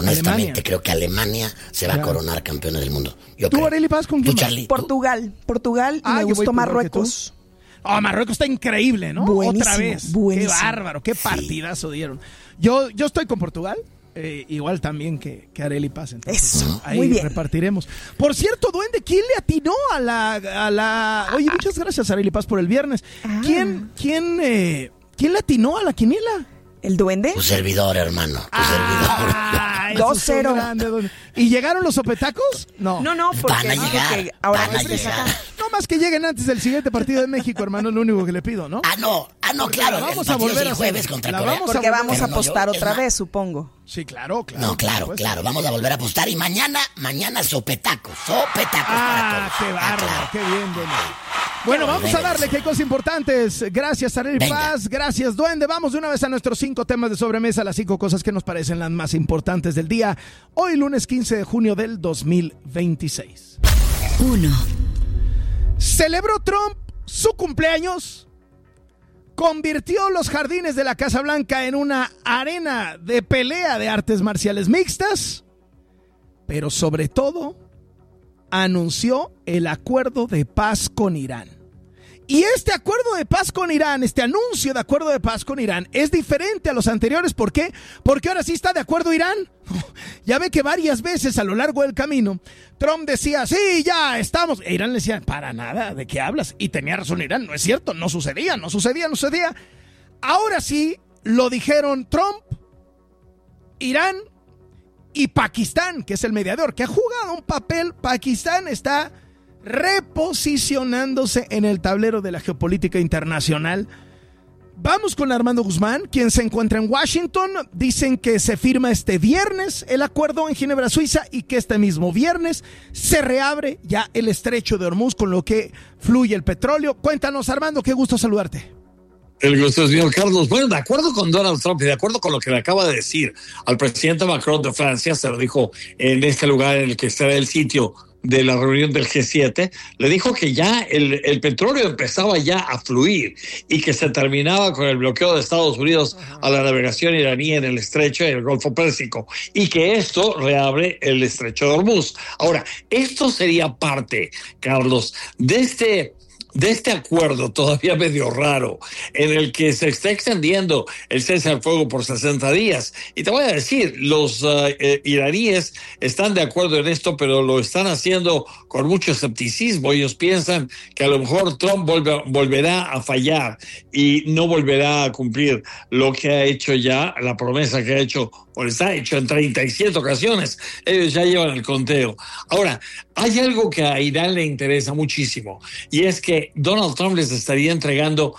honestamente creo que Alemania se va a coronar campeona del mundo. ¿Tú, Arely Paz, con quién? ¿Tú, Charlie? Portugal, y me gustó Marruecos. Marruecos está increíble, ¿no? Buenísimo, otra vez. Buenísimo. Qué bárbaro, qué partidazo dieron. Yo estoy con Portugal. Igual también que Arely Paz. Entonces, eso, ahí muy bien. Repartiremos. Por cierto, Duende, ¿quién le atinó a la... Oye, muchas gracias, Arely Paz, por el viernes. ¿Quién le atinó a la quiniela? ¿El Duende? Tu servidor, hermano. Tu servidor. 2-0. ¿Y llegaron los sopetacos? No. No, porque van a llegar. ahora Van a llegar. No más que lleguen antes del siguiente partido de México, hermano, es lo único que le pido, ¿no? No, claro. Vamos a volver el jueves contra Corea. Porque vamos a apostar yo, otra vez, supongo. Sí, claro. No, claro. Vamos a volver a apostar. Y mañana sopetacos. Para todos. Qué bárbaro, qué bien, Duende. Bueno, vamos a darle que hay cosas importantes. Gracias, Arely Paz. Gracias, Duende. Vamos de una vez a nuestros 5 temas de sobremesa, las 5 cosas que nos parecen las más importantes del día. Hoy, lunes 15 de junio del 2026. 1. Celebró Trump su cumpleaños. Convirtió los jardines de la Casa Blanca en una arena de pelea de artes marciales mixtas. Pero sobre todo, anunció el acuerdo de paz con Irán. Y este acuerdo de paz con Irán, este anuncio de acuerdo de paz con Irán es diferente a los anteriores. ¿Por qué? Porque ahora sí está de acuerdo Irán. Ya ve que varias veces a lo largo del camino Trump decía, sí, ya estamos. E Irán le decía, para nada, ¿de qué hablas? Y tenía razón Irán, no es cierto, no sucedía. Ahora sí lo dijeron Trump, Irán y Pakistán, que es el mediador, que ha jugado un papel. Pakistán está reposicionándose en el tablero de la geopolítica internacional. Vamos con Armando Guzmán, quien se encuentra en Washington. Dicen que se firma este viernes el acuerdo en Ginebra, Suiza, y que este mismo viernes se reabre ya el estrecho de Hormuz, con lo que fluye el petróleo. Cuéntanos, Armando, qué gusto saludarte. El gusto es mío, Carlos. Bueno, de acuerdo con Donald Trump y de acuerdo con lo que le acaba de decir al presidente Macron de Francia, se lo dijo en este lugar en el que está el sitio de la reunión del G7, le dijo que ya el petróleo empezaba ya a fluir y que se terminaba con el bloqueo de Estados Unidos a la navegación iraní en el estrecho y el Golfo Pérsico, y que esto reabre el estrecho de Hormuz. Ahora, esto sería parte, Carlos, de este acuerdo todavía medio raro, en el que se está extendiendo el cese al fuego por 60 días. Y te voy a decir, los iraníes están de acuerdo en esto, pero lo están haciendo con mucho escepticismo. Ellos piensan que a lo mejor Trump volverá a fallar y no volverá a cumplir lo que ha hecho ya, la promesa que ha hecho, o les ha hecho en 37 ocasiones. Ellos ya llevan el conteo. Ahora, hay algo que a Irán le interesa muchísimo, y es que Donald Trump les estaría entregando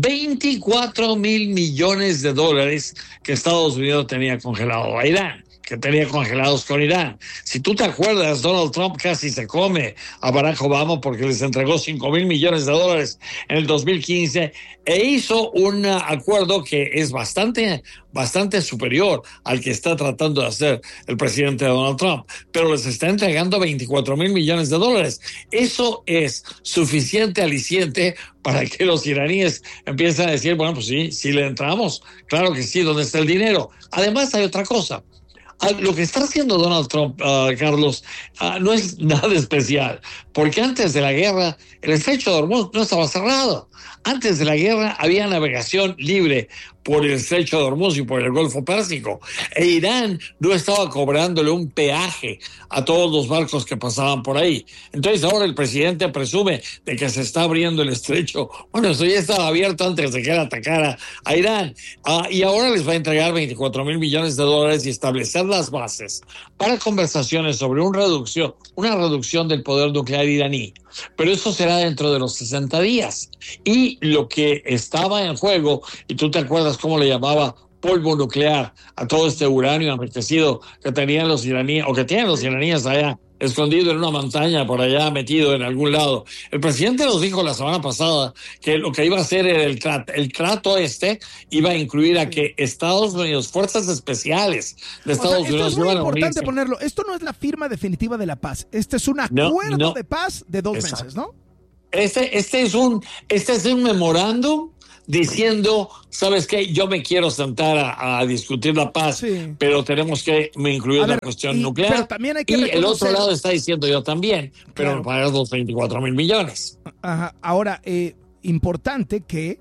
24 mil millones de dólares que Estados Unidos tenía congelado a Irán, que tenía congelados con Irán. Si tú te acuerdas, Donald Trump casi se come a Barack Obama porque les entregó 5 mil millones de dólares en el 2015 e hizo un acuerdo que es bastante superior al que está tratando de hacer el presidente Donald Trump, pero les está entregando 24 mil millones de dólares. Eso es suficiente aliciente para que los iraníes empiecen a decir, bueno, pues sí le entramos, claro que sí, ¿dónde está el dinero? Además hay otra cosa. Lo que está haciendo Donald Trump, Carlos, no es nada especial, porque antes de la guerra el estrecho de Hormuz no estaba cerrado. Antes de la guerra había navegación libre por el estrecho de Hormuz y por el Golfo Pérsico. E Irán no estaba cobrándole un peaje a todos los barcos que pasaban por ahí. Entonces ahora el presidente presume de que se está abriendo el estrecho. Bueno, eso ya estaba abierto antes de que él atacara a Irán. Y ahora les va a entregar 24 mil millones de dólares y establecer las bases para conversaciones sobre una reducción del poder nuclear iraní. Pero eso será dentro de los 60 días. Y lo que estaba en juego, y tú te acuerdas cómo le llamaba polvo nuclear a todo este uranio enriquecido que tenían los iraníes, o que tienen los iraníes allá, escondido en una montaña por allá, metido en algún lado. El presidente nos dijo la semana pasada que lo que iba a hacer era el trato iba a incluir a que Estados Unidos, fuerzas especiales de Estados Unidos... Esto es muy importante ponerlo. Esto no es la firma definitiva de la paz. Este es un acuerdo de paz de 2 meses, ¿no? Este es un memorándum diciendo, ¿sabes qué? Yo me quiero sentar a discutir la paz, pero tenemos que incluir la cuestión nuclear. Pero también hay que y el otro lado está diciendo yo también, pero me pagas los 24 mil millones. Ajá. Ahora, importante que,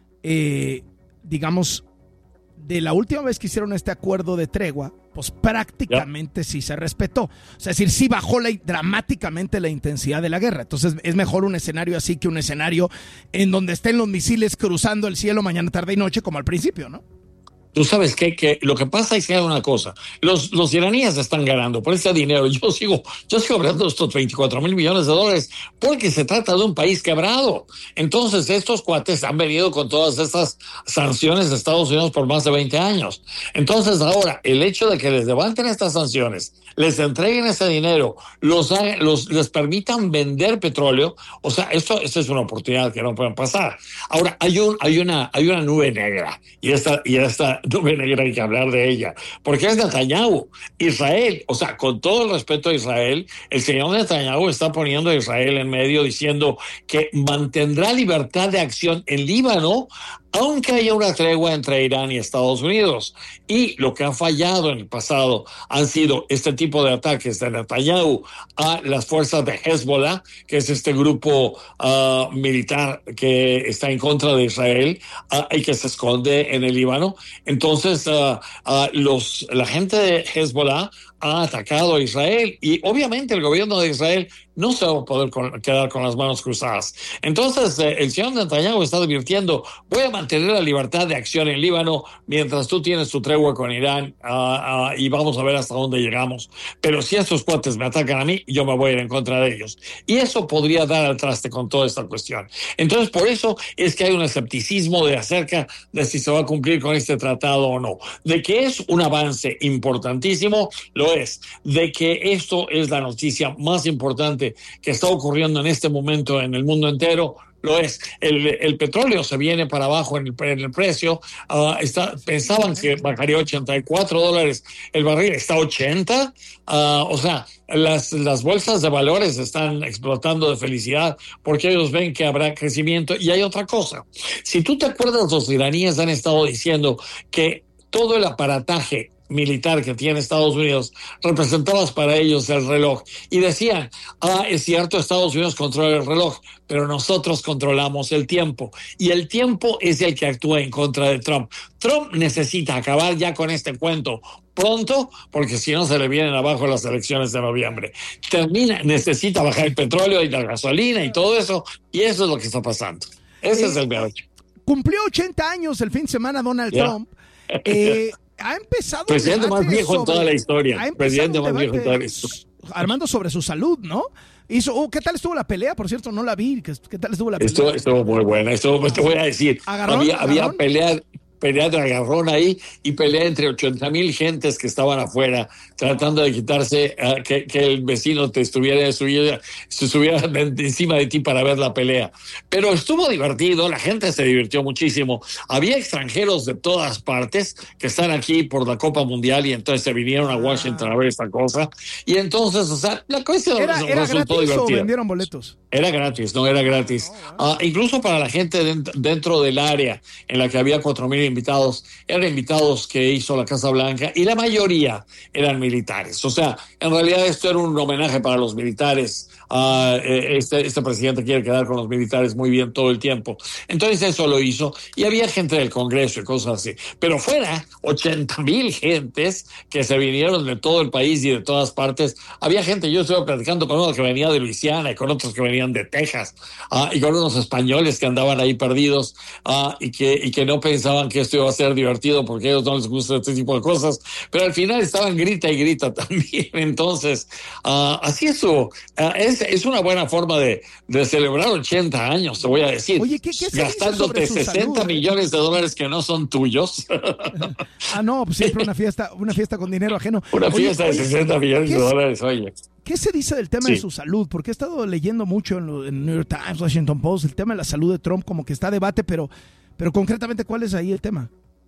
digamos, de la última vez que hicieron este acuerdo de tregua, pues prácticamente sí se respetó. O sea, es decir, sí bajó dramáticamente la intensidad de la guerra. Entonces es mejor un escenario así que un escenario en donde estén los misiles cruzando el cielo mañana, tarde y noche, como al principio, ¿no? Tú sabes que lo que pasa es que hay una cosa, los iraníes están ganando por ese dinero. Yo sigo hablando de estos 24 mil millones de dólares porque se trata de un país quebrado. Entonces estos cuates han venido con todas estas sanciones de Estados Unidos por más de 20 años. Entonces ahora el hecho de que les levanten estas sanciones, les entreguen ese dinero, les permitan vender petróleo, o sea, esto es una oportunidad que no pueden pasar. Ahora hay una nube negra y esta nube negra hay que hablar de ella, porque es Netanyahu. Israel, o sea, con todo el respeto a Israel, el señor Netanyahu está poniendo a Israel en medio diciendo que mantendrá libertad de acción en Líbano aunque haya una tregua entre Irán y Estados Unidos. Y lo que ha fallado en el pasado han sido este tipo de ataques de Netanyahu a las fuerzas de Hezbollah, que es este grupo militar que está en contra de Israel y que se esconde en el Líbano. Entonces, la gente de Hezbollah ha atacado a Israel y obviamente el gobierno de Israel no se va a poder quedar con las manos cruzadas. Entonces, el señor Netanyahu está advirtiendo, voy a mantener la libertad de acción en Líbano mientras tú tienes tu tregua con Irán y vamos a ver hasta dónde llegamos. Pero si estos cuates me atacan a mí, yo me voy a ir en contra de ellos. Y eso podría dar al traste con toda esta cuestión. Entonces, por eso es que hay un escepticismo acerca de si se va a cumplir con este tratado o no. De que es un avance importantísimo, lo es. De que esto es la noticia más importante que está ocurriendo en este momento en el mundo entero, lo es. El petróleo se viene para abajo en el precio. Pensaban que bajaría $84 el barril, está 80. O sea, las bolsas de valores están explotando de felicidad porque ellos ven que habrá crecimiento. Y hay otra cosa. Si tú te acuerdas, los iraníes han estado diciendo que todo el aparataje militar que tiene Estados Unidos representaba para ellos el reloj y decían, es cierto, Estados Unidos controla el reloj, pero nosotros controlamos el tiempo y el tiempo es el que actúa en contra de Trump. Trump necesita acabar ya con este cuento pronto, porque si no se le vienen abajo las elecciones de noviembre. Necesita bajar el petróleo y la gasolina y todo eso, y eso es lo que está pasando. Ese es el meollo. Cumplió 80 años el fin de semana Donald Trump. Ha empezado presidente más viejo en toda la historia. Presidente más viejo en toda la historia. Armando, sobre su salud, ¿no? ¿Qué tal estuvo la pelea? Por cierto, no la vi. ¿Qué tal estuvo la pelea? Estuvo muy buena. Te voy a decir. Había pelea de agarrón ahí y pelea entre 80,000 gentes que estaban afuera tratando de quitarse que el vecino se subiera encima de ti para ver la pelea. Pero estuvo divertido, la gente se divirtió muchísimo. Había extranjeros de todas partes que están aquí por la Copa Mundial y entonces se vinieron a Washington a ver esta cosa. Y entonces, o sea, la cosa resultó divertida. ¿O vendieron boletos? Era gratis, no era gratis. Incluso para la gente dentro del área en la que había 4,000 invitados, eran invitados que hizo la Casa Blanca y la mayoría eran militares. O sea, en realidad esto era un homenaje para los militares. Este presidente quiere quedar con los militares muy bien todo el tiempo. Entonces eso lo hizo y había gente del Congreso y cosas así. Pero fuera, 80,000 gentes que se vinieron de todo el país y de todas partes. Había gente, yo estuve platicando con uno que venía de Luisiana y con otros que venían de Texas y con unos españoles que andaban ahí perdidos y que no pensaban que esto iba a ser divertido porque a ellos no les gusta este tipo de cosas. Pero al final estaban grita y grita también. Entonces, así es una buena forma de celebrar 80 años, te voy a decir. Oye, ¿qué se gastándote 60 millones de dólares que no son tuyos. No, pues siempre una fiesta con dinero ajeno. Una fiesta de 60 millones de dólares, oye. ¿Qué se dice del tema de su salud? Porque he estado leyendo mucho en New York Times, Washington Post, el tema de la salud de Trump como que está a debate, pero concretamente, ¿cuál es ahí el tema?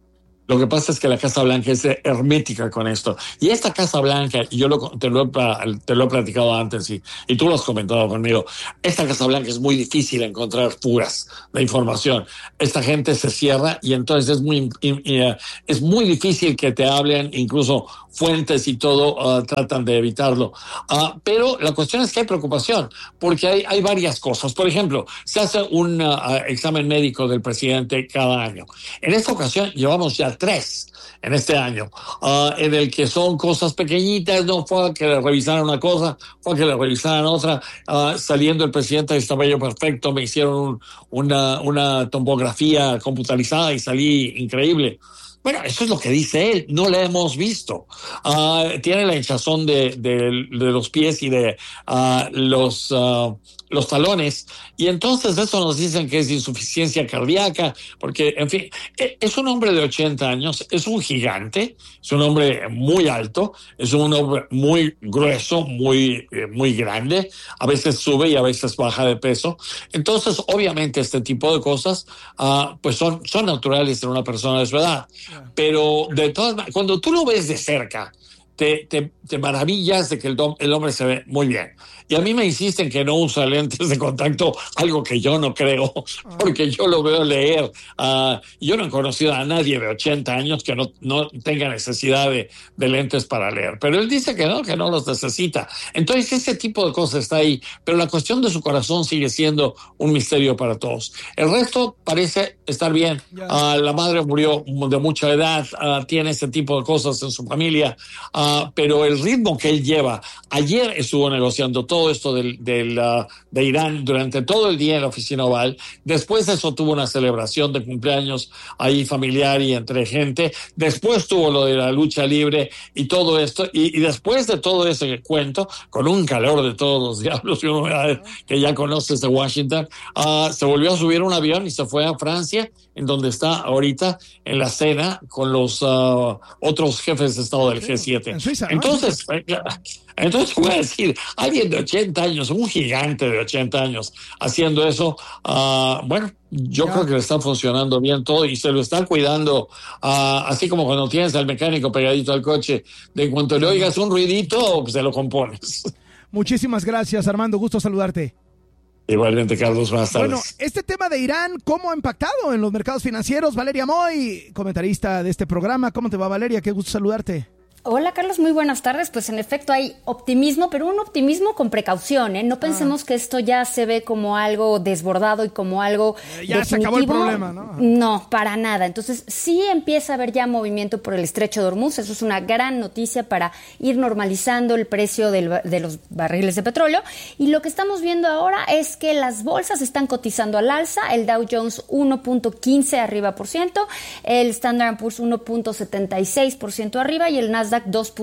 Lo que pasa es que la Casa Blanca es hermética con esto. Y esta Casa Blanca, y yo te lo he platicado antes y tú lo has comentado conmigo, esta Casa Blanca es muy difícil encontrar fugas de información. Esta gente se cierra y entonces es muy difícil que te hablen, incluso fuentes y todo tratan de evitarlo. Pero la cuestión es que hay preocupación, porque hay varias cosas. Por ejemplo, se hace un examen médico del presidente cada año. En esta ocasión llevamos ya 3 en este año, en el que son cosas pequeñitas, no fue a que le revisaran una cosa, fue a que le revisaran otra. Saliendo el presidente estaba yo perfecto, me hicieron una tomografía computarizada y salí increíble. Bueno, eso es lo que dice él, no la hemos visto. Tiene la hinchazón de los pies y de los talones, y entonces eso nos dicen que es insuficiencia cardíaca, porque, en fin, es un hombre de 80 años, es un gigante, es un hombre muy alto, es un hombre muy grueso, muy grande, a veces sube y a veces baja de peso. Entonces, obviamente, este tipo de cosas pues son naturales en una persona de su edad, pero de todas maneras, cuando tú lo ves de cerca, te maravillas de que el hombre se ve muy bien. Y a mí me insisten que no usa lentes de contacto, algo que yo no creo, porque yo lo veo leer. Yo no he conocido a nadie de 80 años que no tenga necesidad de lentes para leer. Pero él dice que no los necesita. Entonces ese tipo de cosas está ahí, pero la cuestión de su corazón sigue siendo un misterio para todos. El resto parece estar bien. La madre murió de mucha edad, tiene ese tipo de cosas en su familia, pero el ritmo que él lleva, ayer estuvo negociando todo esto de Irán durante todo el día en la oficina Oval. Después de eso tuvo una celebración de cumpleaños ahí familiar y entre gente. Después tuvo lo de la lucha libre y todo esto. Y después de todo ese cuento, con un calor de todos los diablos que ya conoces de Washington, se volvió a subir a un avión y se fue a Francia, en donde está ahorita en la cena con los otros jefes de Estado del G7. En Suiza, ¿no? Entonces voy a decir, alguien de 80 años, un gigante de 80 años haciendo eso, bueno, yo creo que le está funcionando bien todo y se lo está cuidando, así como cuando tienes al mecánico pegadito al coche, de cuanto le oigas un ruidito, pues se lo compones. Muchísimas gracias, Armando, gusto saludarte. Igualmente, Carlos, buenas tardes. Bueno, este tema de Irán, ¿cómo ha impactado en los mercados financieros? Valeria Moy, comentarista de este programa. ¿Cómo te va, Valeria? Qué gusto saludarte. Hola, Carlos, muy buenas tardes. Pues en efecto hay optimismo, pero un optimismo con precaución, ¿eh? No pensemos que esto ya se ve como algo desbordado y como algo ya definitivo. Se acabó el problema, ¿no? No, para nada. Entonces sí empieza a haber ya movimiento por el estrecho de Hormuz. Eso es una gran noticia para ir normalizando el precio de los barriles de petróleo. Y lo que estamos viendo ahora es que las bolsas están cotizando al alza. El Dow Jones 1.15 arriba por ciento, el Standard & Poor's 1.76% arriba y el Nasdaq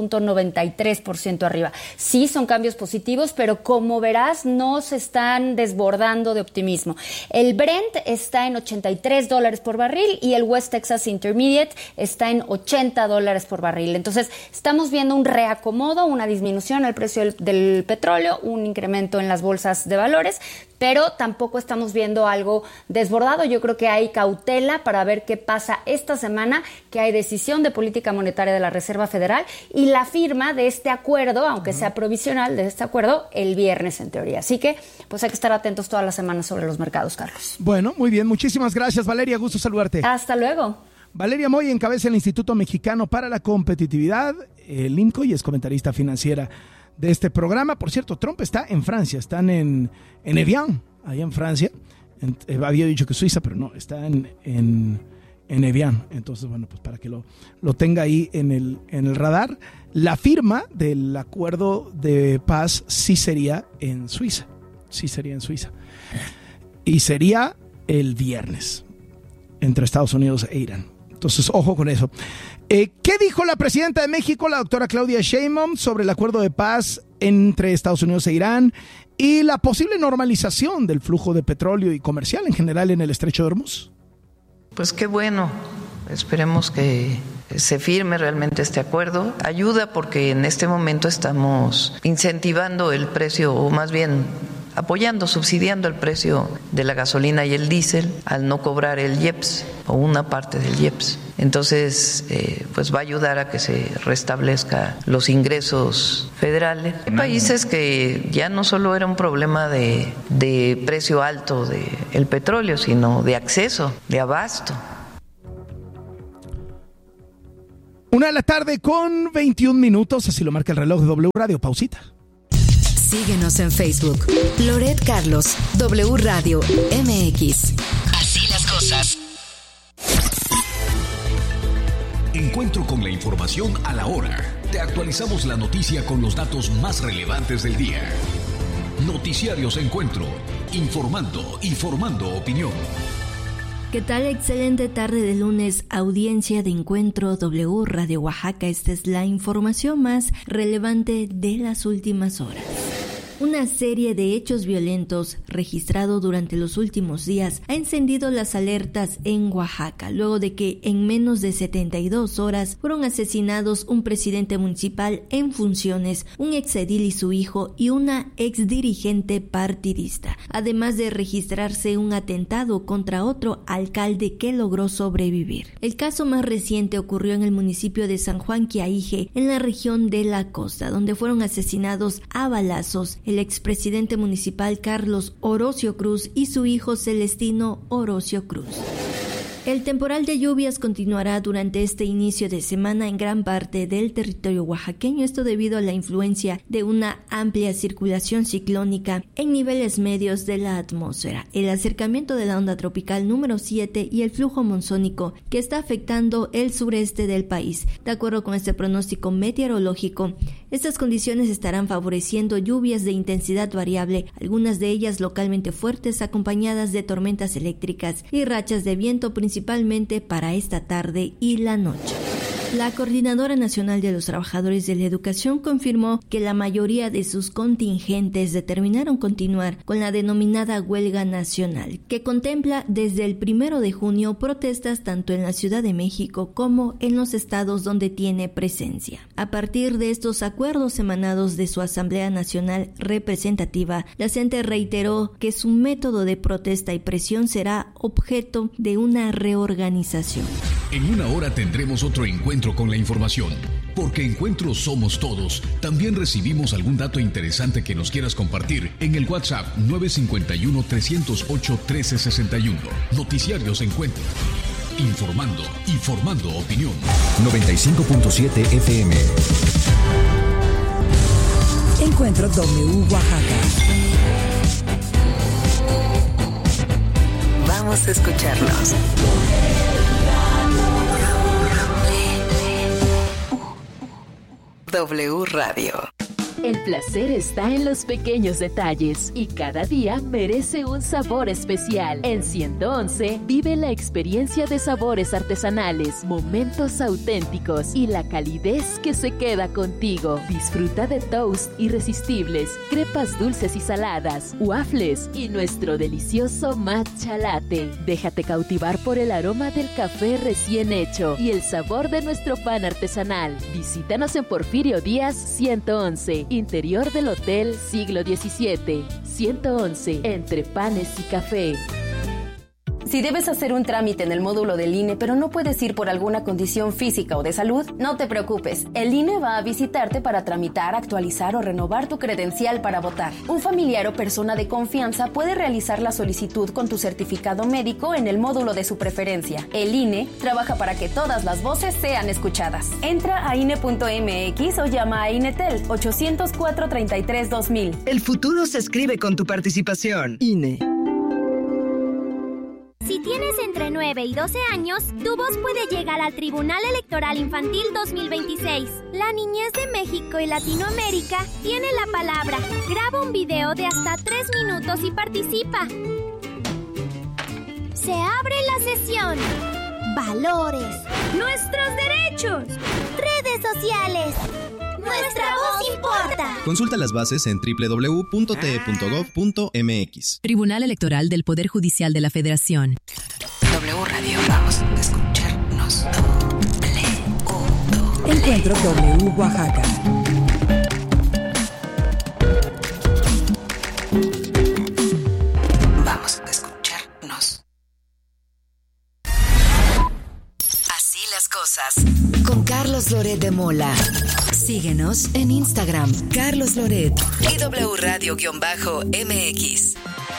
2.93% arriba. Sí, son cambios positivos, pero como verás, no se están desbordando de optimismo. El Brent está en $83 por barril y el West Texas Intermediate está en $80 por barril. Entonces, estamos viendo un reacomodo, una disminución al precio del petróleo, un incremento en las bolsas de valores, pero tampoco estamos viendo algo desbordado. Yo creo que hay cautela para ver qué pasa esta semana, que hay decisión de política monetaria de la Reserva Federal y la firma de este acuerdo, aunque sea provisional, de este acuerdo el viernes en teoría. Así que pues hay que estar atentos toda la semana sobre los mercados, Carlos. Bueno, muy bien. Muchísimas gracias, Valeria. Gusto saludarte. Hasta luego. Valeria Moy encabeza el Instituto Mexicano para la Competitividad, el IMCO, y es comentarista financiera de este programa. Por cierto, Trump está en Francia, están en Evian, allá en Francia. Había dicho que Suiza, pero no, está en Evian. Entonces, bueno, pues para que lo tenga ahí en el radar. La firma del acuerdo de paz sí sería en Suiza. Sí sería en Suiza. Y sería el viernes entre Estados Unidos e Irán. Entonces, ojo con eso. ¿Qué dijo la presidenta de México, la doctora Claudia Sheinbaum, sobre el acuerdo de paz entre Estados Unidos e Irán y la posible normalización del flujo de petróleo y comercial en general en el estrecho de Hormuz? Pues qué bueno. Esperemos que se firme realmente este acuerdo. Ayuda porque en este momento estamos incentivando el precio, o más bien apoyando, subsidiando el precio de la gasolina y el diésel al no cobrar el IEPS o una parte del IEPS. Entonces, pues va a ayudar a que se restablezca los ingresos federales. Hay países que ya no solo era un problema de precio alto del petróleo, sino de acceso, de abasto. 1:21 p.m, así lo marca el reloj de W Radio. Pausita. Síguenos en Facebook. Loret Carlos, W Radio MX. Así las cosas. Encuentro con la información a la hora. Te actualizamos la noticia con los datos más relevantes del día. Noticiarios Encuentro. Informando y formando opinión. ¿Qué tal? Excelente tarde de lunes, audiencia de Encuentro W Radio Oaxaca. Esta es la información más relevante de las últimas horas. Una serie de hechos violentos registrado durante los últimos días ha encendido las alertas en Oaxaca, luego de que en menos de 72 horas fueron asesinados un presidente municipal en funciones, un exedil y su hijo y una exdirigente partidista, además de registrarse un atentado contra otro alcalde que logró sobrevivir. El caso más reciente ocurrió en el municipio de San Juan Quiaije, en la región de la costa, donde fueron asesinados a balazos el expresidente municipal Carlos Orocio Cruz y su hijo Celestino Orocio Cruz. El temporal de lluvias continuará durante este inicio de semana en gran parte del territorio oaxaqueño, esto debido a la influencia de una amplia circulación ciclónica en niveles medios de la atmósfera, el acercamiento de la onda tropical número 7 y el flujo monzónico que está afectando el sureste del país. De acuerdo con este pronóstico meteorológico, estas condiciones estarán favoreciendo lluvias de intensidad variable, algunas de ellas localmente fuertes, acompañadas de tormentas eléctricas y rachas de viento, principalmente para esta tarde y la noche. La Coordinadora Nacional de los Trabajadores de la Educación confirmó que la mayoría de sus contingentes determinaron continuar con la denominada huelga nacional, que contempla desde el 1 de junio protestas tanto en la Ciudad de México como en los estados donde tiene presencia. A partir de estos acuerdos emanados de su Asamblea Nacional Representativa, la CENTE reiteró que su método de protesta y presión será objeto de una reorganización. En una hora tendremos otro encuentro con la información. Porque Encuentro somos todos. También recibimos algún dato interesante que nos quieras compartir en el WhatsApp 951-308-1361. Noticiarios Encuentro. Informando y formando opinión. 95.7 FM. Encuentro W Oaxaca. Vamos a escucharlos. W Radio. El placer está en los pequeños detalles y cada día merece un sabor especial. En 111 vive la experiencia de sabores artesanales, momentos auténticos y la calidez que se queda contigo. Disfruta de toast irresistibles, crepas dulces y saladas, waffles y nuestro delicioso matcha latte. Déjate cautivar por el aroma del café recién hecho y el sabor de nuestro pan artesanal. Visítanos en Porfirio Díaz 111. Interior del Hotel Siglo XVII, 111, entre panes y café. Si debes hacer un trámite en el módulo del INE, pero no puedes ir por alguna condición física o de salud, no te preocupes. El INE va a visitarte para tramitar, actualizar o renovar tu credencial para votar. Un familiar o persona de confianza puede realizar la solicitud con tu certificado médico en el módulo de su preferencia. El INE trabaja para que todas las voces sean escuchadas. Entra a INE.mx o llama a INETEL 804-33-2000. El futuro se escribe con tu participación. INE. Si tienes entre 9 y 12 años, tu voz puede llegar al Tribunal Electoral Infantil 2026. La niñez de México y Latinoamérica tiene la palabra. Graba un video de hasta 3 minutos y participa. Se abre la sesión. Valores. Nuestros derechos. Redes sociales. Nuestra voz importa. Consulta las bases en www.te.gov.mx. Tribunal Electoral del Poder Judicial de la Federación. W Radio, vamos a escucharnos. Encuentro W Oaxaca. Loret de Mola. Síguenos en Instagram, Carlos Loret y W Radio-MX.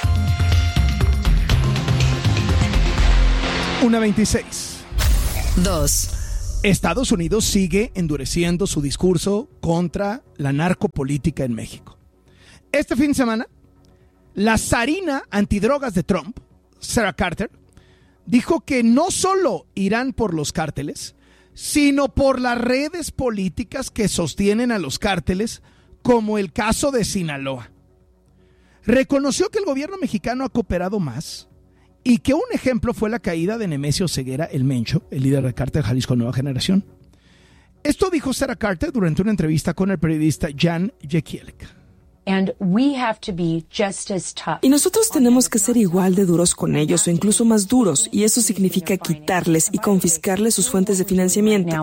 1:26. 2. Estados Unidos sigue endureciendo su discurso contra la narcopolítica en México. Este fin de semana, la zarina antidrogas de Trump, Sarah Carter, dijo que no solo irán por los cárteles, sino por las redes políticas que sostienen a los cárteles, como el caso de Sinaloa. Reconoció que el gobierno mexicano ha cooperado más y que un ejemplo fue la caída de Nemesio Ceguera, el Mencho, el líder del cártel Jalisco Nueva Generación. Esto dijo Sarah Carter durante una entrevista con el periodista Jan Jekielek. Y nosotros tenemos que ser igual de duros con ellos o incluso más duros, y eso significa quitarles y confiscarles sus fuentes de financiamiento.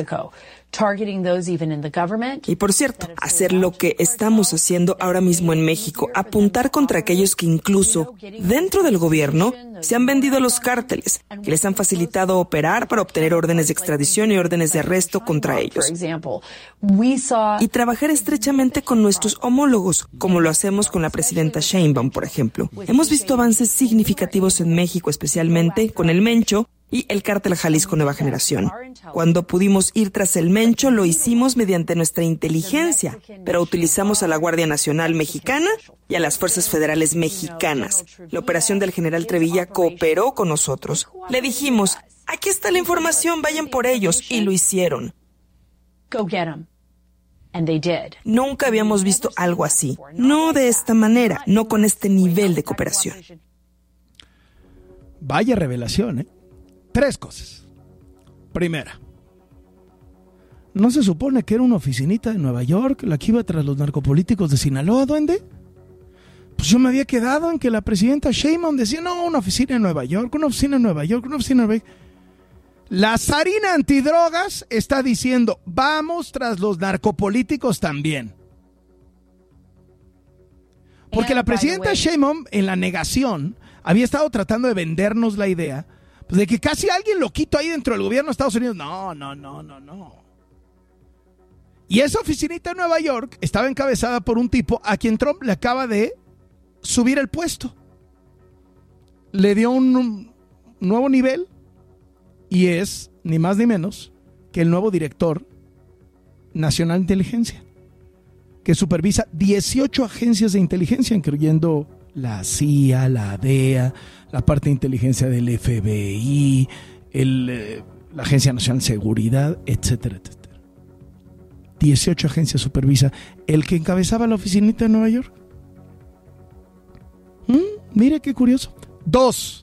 Y por cierto, hacer lo que estamos haciendo ahora mismo en México, apuntar contra aquellos que incluso dentro del gobierno se han vendido a los cárteles, que les han facilitado operar para obtener órdenes de extradición y órdenes de arresto contra ellos. Y trabajar estrechamente con nuestros homólogos, como lo hacemos con la presidenta Sheinbaum, por ejemplo. Hemos visto avances significativos en México, especialmente con el Mencho y el cártel Jalisco Nueva Generación. Cuando pudimos ir tras el Mencho, lo hicimos mediante nuestra inteligencia, pero utilizamos a la Guardia Nacional Mexicana y a las Fuerzas Federales Mexicanas. La operación del general Trevilla cooperó con nosotros. Le dijimos, aquí está la información, vayan por ellos, y lo hicieron. Nunca habíamos visto algo así. No de esta manera, no con este nivel de cooperación. Vaya revelación, ¿eh? 3 cosas. Primera, ¿no se supone que era una oficinita de Nueva York la que iba tras los narcopolíticos de Sinaloa, duende? Pues yo me había quedado en que la presidenta Sheinbaum decía, no, una oficina en Nueva York, una oficina en Nueva York, una oficina en Nueva York. La zarina antidrogas está diciendo, vamos tras los narcopolíticos también. Porque la presidenta Sheinbaum, en la negación, había estado tratando de vendernos la idea de que casi alguien loquito ahí dentro del gobierno de Estados Unidos. No. Y esa oficinita en Nueva York estaba encabezada por un tipo a quien Trump le acaba de subir el puesto. Le dio un nuevo nivel y es ni más ni menos que el nuevo director nacional de inteligencia, que supervisa 18 agencias de inteligencia, incluyendo la CIA, la DEA, la parte de inteligencia del FBI, la Agencia Nacional de Seguridad, etcétera, etcétera. 18 agencias supervisa el que encabezaba la oficinita de Nueva York. Mire qué curioso. 2.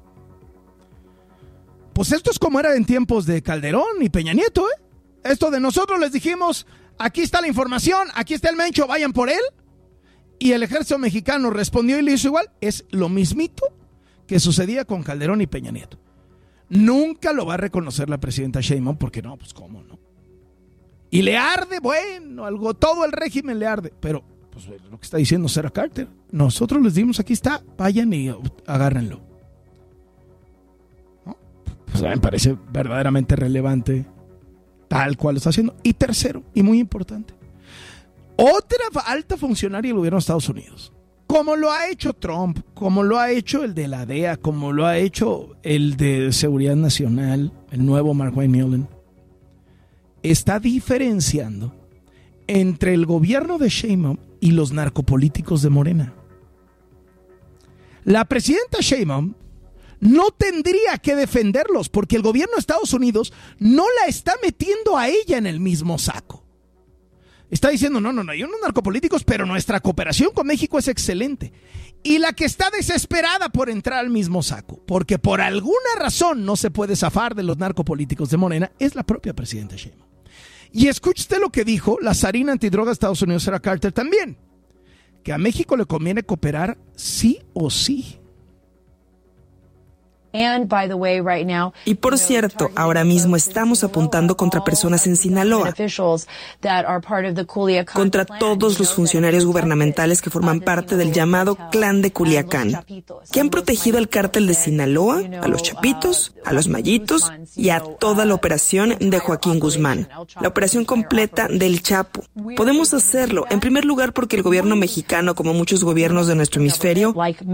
Pues esto es como era en tiempos de Calderón y Peña Nieto, ¿eh? Esto de nosotros les dijimos, aquí está la información, aquí está el Mencho, vayan por él. Y el ejército mexicano respondió y le hizo igual. Es lo mismito que sucedía con Calderón y Peña Nieto. Nunca lo va a reconocer la presidenta Sheinbaum, porque no, pues cómo no. Y le arde, bueno, todo el régimen le arde. Pero, pues lo que está diciendo Sarah Carter, nosotros les dimos, aquí está, vayan y agárrenlo. ¿No? Pues me parece verdaderamente relevante tal cual lo está haciendo. Y tercero, y muy importante, otra alta funcionaria del gobierno de Estados Unidos, como lo ha hecho Trump, como lo ha hecho el de la DEA, como lo ha hecho el de Seguridad Nacional, el nuevo Mark Millen, está diferenciando entre el gobierno de Sheinbaum y los narcopolíticos de Morena. La presidenta Sheinbaum no tendría que defenderlos porque el gobierno de Estados Unidos no la está metiendo a ella en el mismo saco. Está diciendo, no, hay unos narcopolíticos, pero nuestra cooperación con México es excelente. Y la que está desesperada por entrar al mismo saco, porque por alguna razón no se puede zafar de los narcopolíticos de Morena, es la propia presidenta Sheinbaum. Y escuche usted lo que dijo la zarina antidroga de Estados Unidos, Sarah Carter, también, que a México le conviene cooperar sí o sí. Y por cierto, ahora mismo estamos apuntando contra personas en Sinaloa, contra todos los funcionarios gubernamentales que forman parte del llamado Clan de Culiacán, que han protegido al cártel de Sinaloa, a los Chapitos, a los Mayitos y a toda la operación de Joaquín Guzmán, la operación completa del Chapo. Podemos hacerlo, en primer lugar, porque el gobierno mexicano, como muchos gobiernos de nuestro hemisferio,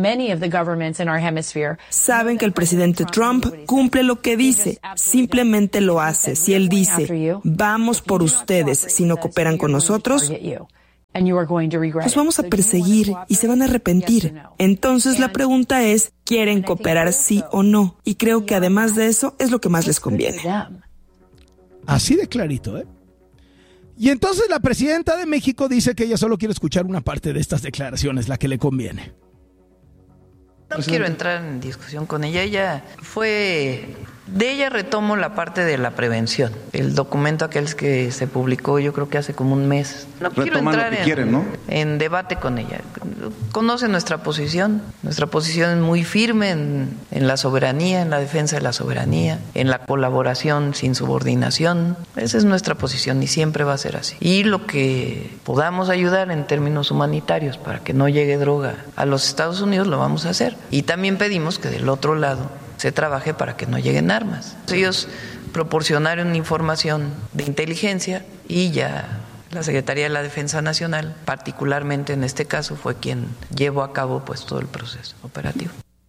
saben que el presidente Trump cumple lo que dice, simplemente lo hace. Si él dice, vamos por ustedes si no cooperan con nosotros, los vamos a perseguir y se van a arrepentir. Entonces la pregunta es, ¿quieren cooperar sí o no? Y creo que además de eso es lo que más les conviene. Así de clarito, ¿eh? Y entonces la presidenta de México dice que ella solo quiere escuchar una parte de estas declaraciones, la que le conviene. No quiero entrar en discusión con ella. De ella retomo la parte de la prevención. El documento aquel que se publicó, yo creo que hace como un mes. No quiero entrar en debate con ella. Conoce nuestra posición. Nuestra posición es muy firme en la soberanía, en la defensa de la soberanía, en la colaboración sin subordinación. Esa es nuestra posición y siempre va a ser así. Y lo que podamos ayudar en términos humanitarios para que no llegue droga a los Estados Unidos, lo vamos a hacer. Y también pedimos que del otro lado se trabaje para que no lleguen armas. Ellos proporcionaron información de inteligencia y ya la Secretaría de la Defensa Nacional, particularmente en este caso, fue quien llevó a cabo pues todo el proceso operativo.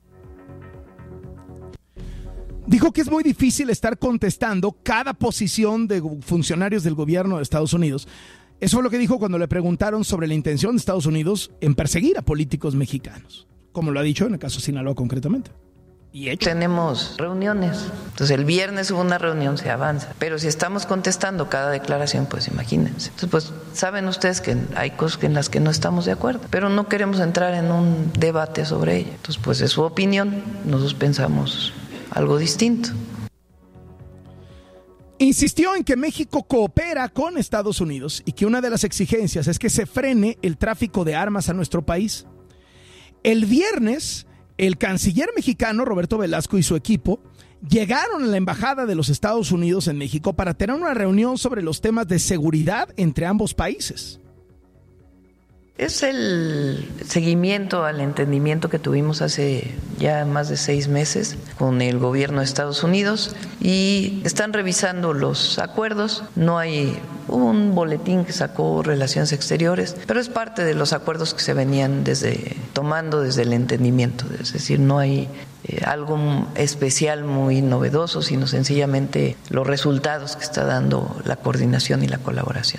Dijo que es muy difícil estar contestando cada posición de funcionarios del gobierno de Estados Unidos. Eso fue lo que dijo cuando le preguntaron sobre la intención de Estados Unidos en perseguir a políticos mexicanos, como lo ha dicho en el caso de Sinaloa concretamente. Tenemos reuniones. Entonces el viernes hubo una reunión, se avanza. Pero si estamos contestando cada declaración, pues imagínense. Entonces, pues saben ustedes que hay cosas en las que no estamos de acuerdo, pero no queremos entrar en un debate sobre ello. Entonces, pues es su opinión, nosotros pensamos algo distinto. Insistió en que México coopera con Estados Unidos y que una de las exigencias es que se frene el tráfico de armas a nuestro país. El viernes, el canciller mexicano Roberto Velasco y su equipo llegaron a la Embajada de los Estados Unidos en México para tener una reunión sobre los temas de seguridad entre ambos países. Es el seguimiento al entendimiento que tuvimos hace ya más de 6 meses con el gobierno de Estados Unidos y están revisando los acuerdos. No hay un boletín que sacó Relaciones Exteriores, pero es parte de los acuerdos que se venían tomando desde el entendimiento. Es decir, no hay algo especial muy novedoso, sino sencillamente los resultados que está dando la coordinación y la colaboración.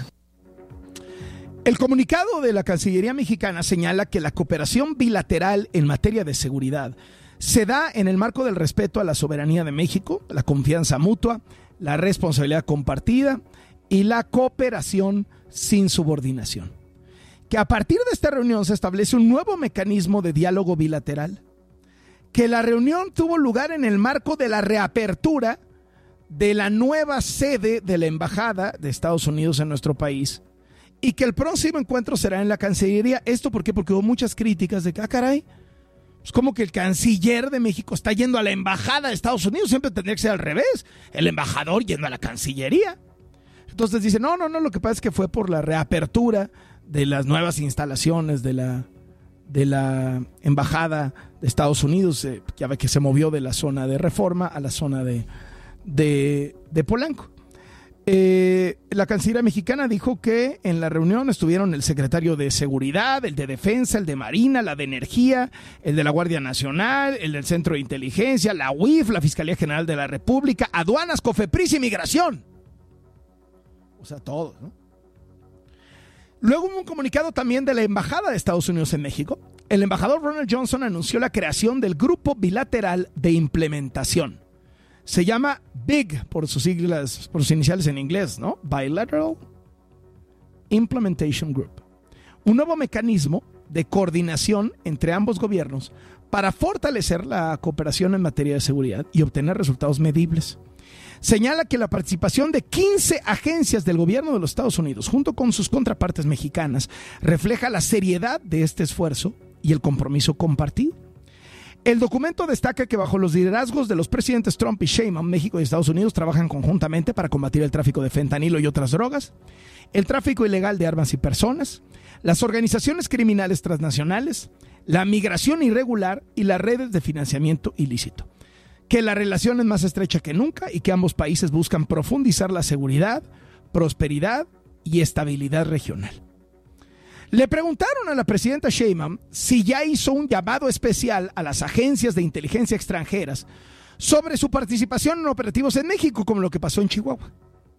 El comunicado de la Cancillería mexicana señala que la cooperación bilateral en materia de seguridad se da en el marco del respeto a la soberanía de México, la confianza mutua, la responsabilidad compartida y la cooperación sin subordinación. Que a partir de esta reunión se establece un nuevo mecanismo de diálogo bilateral. Que la reunión tuvo lugar en el marco de la reapertura de la nueva sede de la Embajada de Estados Unidos en nuestro país. Y que el próximo encuentro será en la Cancillería. ¿Esto por qué? Porque hubo muchas críticas de que, caray, es como que el canciller de México está yendo a la Embajada de Estados Unidos. Siempre tendría que ser al revés. El embajador yendo a la Cancillería. Entonces dicen, no, lo que pasa es que fue por la reapertura de las nuevas instalaciones de la Embajada de Estados Unidos. Ya ve que se movió de la zona de Reforma a la zona de Polanco. La Cancillería mexicana dijo que en la reunión estuvieron el secretario de Seguridad, el de Defensa, el de Marina, la de Energía, el de la Guardia Nacional, el del Centro de Inteligencia, la UIF, la Fiscalía General de la República, Aduanas, Cofepris y Migración. O sea, todos, ¿no? Luego hubo un comunicado también de la Embajada de Estados Unidos en México. El embajador Ronald Johnson anunció la creación del Grupo Bilateral de Implementación. Se llama BIG por sus siglas, por sus iniciales en inglés, ¿no? Bilateral Implementation Group. Un nuevo mecanismo de coordinación entre ambos gobiernos para fortalecer la cooperación en materia de seguridad y obtener resultados medibles. Señala que la participación de 15 agencias del gobierno de los Estados Unidos, junto con sus contrapartes mexicanas, refleja la seriedad de este esfuerzo y el compromiso compartido. El documento destaca que bajo los liderazgos de los presidentes Trump y Sheinbaum, México y Estados Unidos trabajan conjuntamente para combatir el tráfico de fentanilo y otras drogas, el tráfico ilegal de armas y personas, las organizaciones criminales transnacionales, la migración irregular y las redes de financiamiento ilícito. Que la relación es más estrecha que nunca y que ambos países buscan profundizar la seguridad, prosperidad y estabilidad regional. Le preguntaron a la presidenta Sheinbaum si ya hizo un llamado especial a las agencias de inteligencia extranjeras sobre su participación en operativos en México, como lo que pasó en Chihuahua.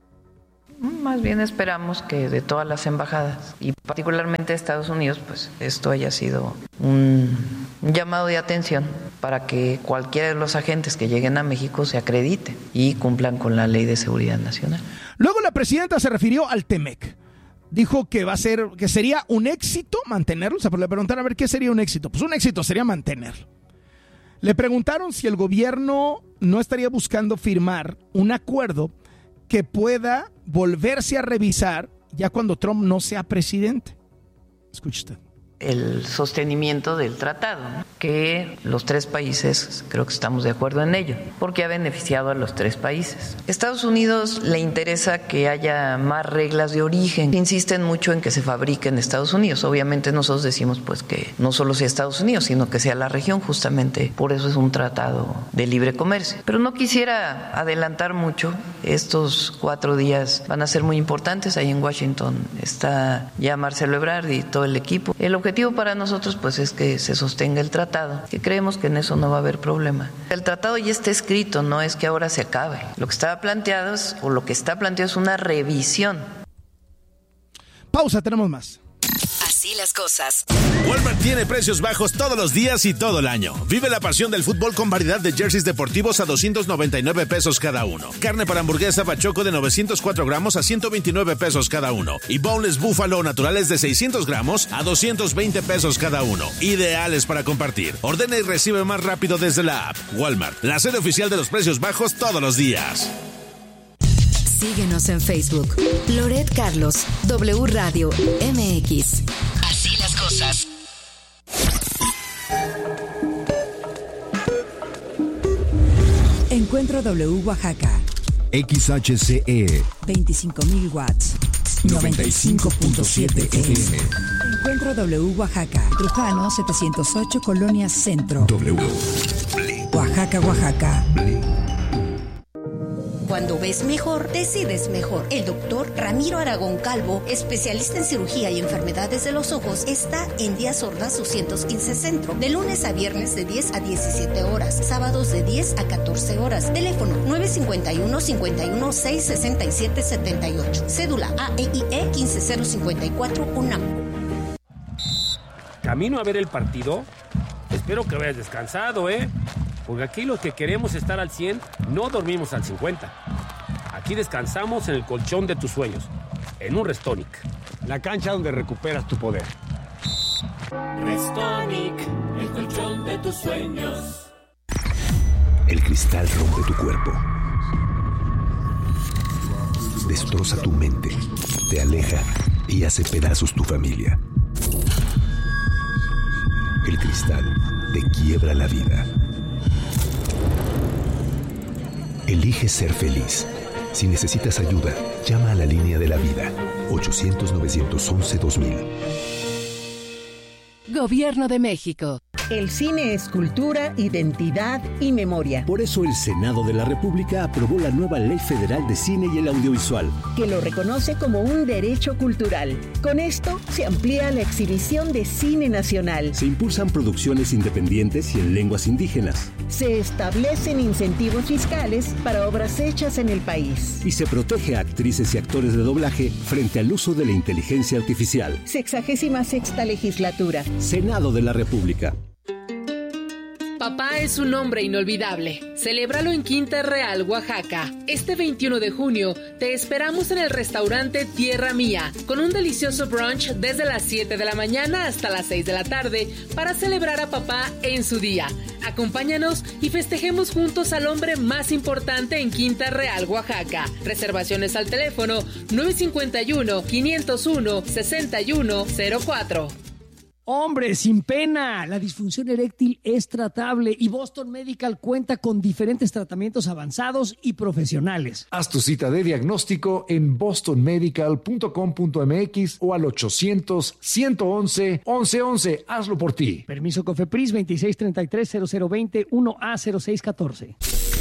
Más bien esperamos que de todas las embajadas, y particularmente de Estados Unidos, pues esto haya sido un llamado de atención para que cualquiera de los agentes que lleguen a México se acredite y cumplan con la Ley de Seguridad Nacional. Luego la presidenta se refirió al TEMEC. Dijo que que sería un éxito mantenerlo. O sea, le preguntaron a ver qué sería un éxito. Pues un éxito sería mantenerlo. Le preguntaron si el gobierno no estaría buscando firmar un acuerdo que pueda volverse a revisar ya cuando Trump no sea presidente. Escuche usted. El sostenimiento del tratado, ¿no? Que los tres países creo que estamos de acuerdo en ello, porque ha beneficiado a los tres países. Estados Unidos le interesa que haya más reglas de origen, insisten mucho en que se fabrique en Estados Unidos. Obviamente nosotros decimos pues que no solo sea Estados Unidos, sino que sea la región, justamente por eso es un tratado de libre comercio. Pero no quisiera adelantar mucho, estos 4 días van a ser muy importantes. Ahí en Washington está ya Marcelo Ebrard y todo el equipo. El objetivo para nosotros pues es que se sostenga el tratado, que creemos que en eso no va a haber problema. El tratado ya está escrito, no es que ahora se acabe. Lo que está planteado es una revisión. Pausa, tenemos más. Así las cosas. Walmart tiene precios bajos todos los días y todo el año. Vive la pasión del fútbol con variedad de jerseys deportivos a 299 pesos cada uno. Carne para hamburguesa Bachoco de 904 gramos a 129 pesos cada uno. Y boneless búfalo naturales de 600 gramos a 220 pesos cada uno. Ideales para compartir. Ordena y recibe más rápido desde la app. Walmart, la sede oficial de los precios bajos todos los días. Síguenos en Facebook. Loret Carlos, W Radio MX. Así las cosas. Encuentro W Oaxaca. XHCE 25,000 watts. 95.7 FM. Encuentro W Oaxaca. Trujano 708, Colonia Centro. W. Oaxaca, Oaxaca. Cuando ves mejor, decides mejor. El doctor Ramiro Aragón Calvo, especialista en cirugía y enfermedades de los ojos, está en Díaz Ordaz 215 Centro, de lunes a viernes de 10 a 17 horas, sábados de 10 a 14 horas. Teléfono 951-516-6778. Cédula AEIE 15054 UNAM. ¿Camino a ver el partido? Espero que vayas descansado, porque aquí los que queremos estar al 100 no dormimos al 50. Aquí descansamos en el colchón de tus sueños, en un Restonic. La cancha donde recuperas tu poder. Restonic, el colchón de tus sueños. El cristal rompe tu cuerpo. Destroza tu mente, te aleja y hace pedazos tu familia. El cristal te quiebra la vida. Elige ser feliz. Si necesitas ayuda, llama a la línea de la vida. 800-911-2000. Gobierno de México. El cine es cultura, identidad y memoria. Por eso el Senado de la República aprobó la nueva Ley Federal de Cine y el Audiovisual, que lo reconoce como un derecho cultural. Con esto se amplía la exhibición de cine nacional. Se impulsan producciones independientes y en lenguas indígenas. Se establecen incentivos fiscales para obras hechas en el país. Y se protege a actrices y actores de doblaje frente al uso de la inteligencia artificial. 66ª legislatura. Senado de la República. Papá es un hombre inolvidable. Celébralo en Quinta Real, Oaxaca. Este 21 de junio te esperamos en el restaurante Tierra Mía, con un delicioso brunch desde las 7 de la mañana hasta las 6 de la tarde para celebrar a papá en su día. Acompáñanos y festejemos juntos al hombre más importante en Quinta Real, Oaxaca. Reservaciones al teléfono 951-501-6104. Hombre, sin pena, la disfunción eréctil es tratable y Boston Medical cuenta con diferentes tratamientos avanzados y profesionales. Haz tu cita de diagnóstico en bostonmedical.com.mx o al 800-111-1111. Hazlo por ti. Permiso COFEPRIS 2633-0020 1A0614.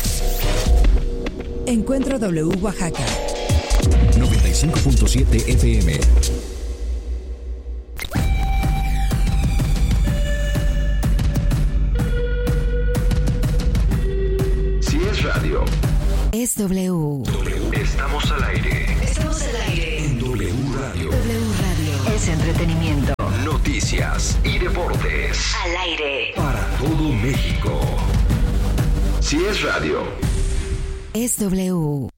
Encuentro W Oaxaca 95.7 FM. Si es radio, es W. Estamos al aire. Estamos al aire. En W Radio. W Radio. Es entretenimiento. Noticias y deportes. Al aire. Para todo México. Si es radio, es W.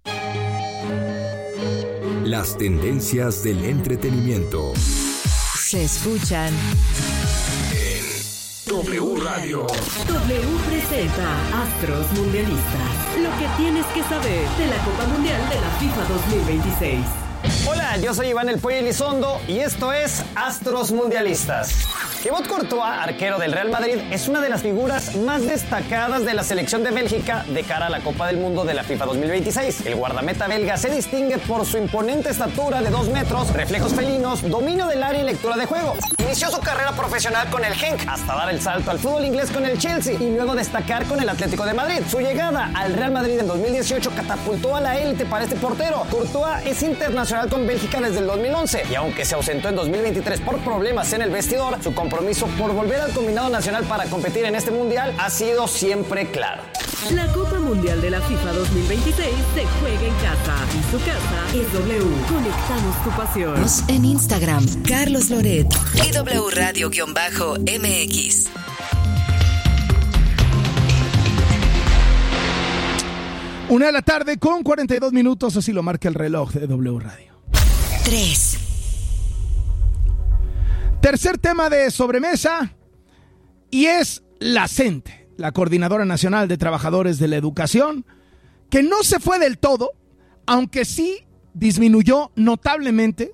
Las tendencias del entretenimiento se escuchan en W Radio. W presenta Astros Mundialistas. Lo que tienes que saber de la Copa Mundial de la FIFA 2026. Hola, yo soy Iván El Pollo Elizondo y esto es Astros Mundialistas. Thibaut Courtois, arquero del Real Madrid, es una de las figuras más destacadas de la selección de Bélgica de cara a la Copa del Mundo de la FIFA 2026. El guardameta belga se distingue por su imponente estatura de 2 metros, reflejos felinos, dominio del área y lectura de juego. Inició su carrera profesional con el Genk, hasta dar el salto al fútbol inglés con el Chelsea y luego destacar con el Atlético de Madrid. Su llegada al Real Madrid en 2018 catapultó a la élite para este portero. Courtois es internacional con Bélgica desde el 2011 y aunque se ausentó en 2023 por problemas en el vestidor, su compromiso por volver al combinado nacional para competir en este mundial ha sido siempre claro. La Copa Mundial de la FIFA 2026 se juega en casa y su casa es W. Conectamos tu pasión. En Instagram, Carlos Loret y W Radio-MX. Una de la tarde con 42 minutos, así lo marca el reloj de W Radio. 3. Tercer tema de sobremesa y es la CENTE, la Coordinadora Nacional de Trabajadores de la Educación, que no se fue del todo, aunque sí disminuyó notablemente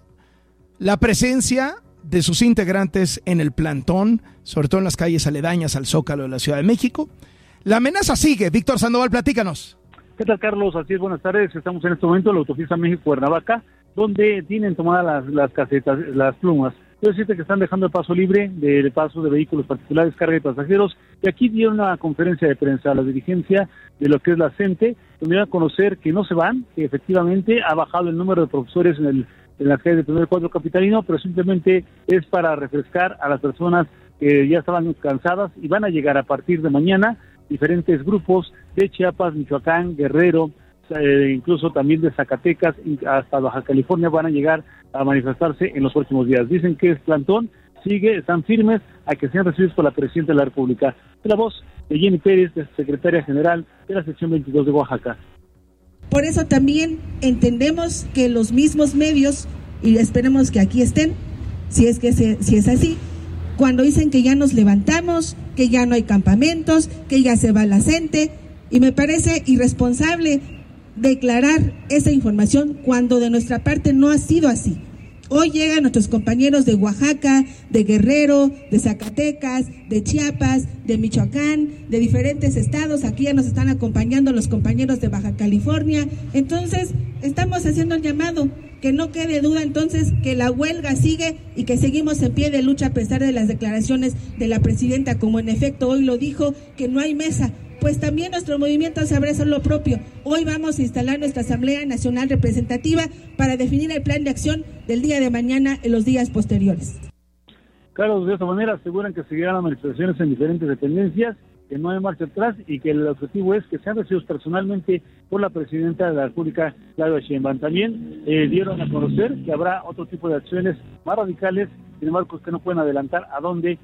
la presencia de sus integrantes en el plantón, sobre todo en las calles aledañas al Zócalo de la Ciudad de México. La amenaza sigue. Víctor Sandoval, platícanos. ¿Qué tal, Carlos? Así es, buenas tardes. Estamos en este momento en la autopista México-Cuernavaca, donde tienen tomadas las casetas, las plumas. Quiero decirte que están dejando el paso libre del paso de vehículos particulares, carga y pasajeros, y aquí dieron una conferencia de prensa a la dirigencia de lo que es la CENTE, donde van a conocer que no se van, que efectivamente ha bajado el número de profesores en las calles del primer cuadro capitalino, pero simplemente es para refrescar a las personas que ya estaban cansadas y van a llegar a partir de mañana diferentes grupos de Chiapas, Michoacán, Guerrero, incluso también de Zacatecas hasta Baja California van a llegar a manifestarse en los próximos días. Dicen que el plantón sigue, están firmes a que sean recibidos por la Presidenta de la República. Es la voz de Jenny Pérez, secretaria general de la sección 22 de Oaxaca. Por eso también entendemos que los mismos medios, y esperemos que aquí estén, si es así, cuando dicen que ya nos levantamos, que ya no hay campamentos, que ya se va la CENTE, y me parece irresponsable declarar esa información cuando de nuestra parte no ha sido así. Hoy llegan nuestros compañeros de Oaxaca, de Guerrero, de Zacatecas, de Chiapas, de Michoacán, de diferentes estados. Aquí ya nos están acompañando los compañeros de Baja California. Entonces, estamos haciendo el llamado, que no quede duda entonces que la huelga sigue y que seguimos en pie de lucha a pesar de las declaraciones de la presidenta, como en efecto hoy lo dijo, que no hay mesa. Pues también nuestro movimiento sabrá hacer lo propio. Hoy vamos a instalar nuestra Asamblea Nacional Representativa para definir el plan de acción del día de mañana en los días posteriores. Carlos, de esta manera aseguran que seguirán las manifestaciones en diferentes dependencias, que no hay marcha atrás y que el objetivo es que sean recibidos personalmente por la Presidenta de la República, Claudia Sheinbaum. También dieron a conocer que habrá otro tipo de acciones más radicales, sin embargo, que no pueden adelantar a dónde